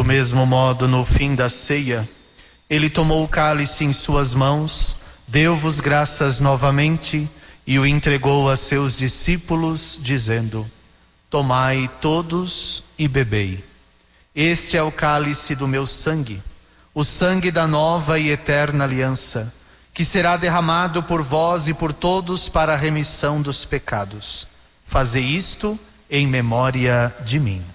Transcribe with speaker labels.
Speaker 1: Do mesmo modo, no fim da ceia, ele tomou o cálice em suas mãos, deu-vos graças novamente e o entregou a seus discípulos, dizendo: tomai todos e bebei. Este é o cálice do meu sangue, o sangue da nova e eterna aliança, que será derramado por vós e por todos para a remissão dos pecados. Fazei isto em memória de mim.